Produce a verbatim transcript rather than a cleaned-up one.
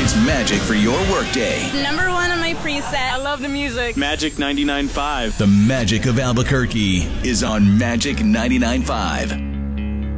brings magic for your workday. Number one on my preset. I love the music. Magic ninety-nine point five. The magic of Albuquerque is on Magic ninety-nine point five.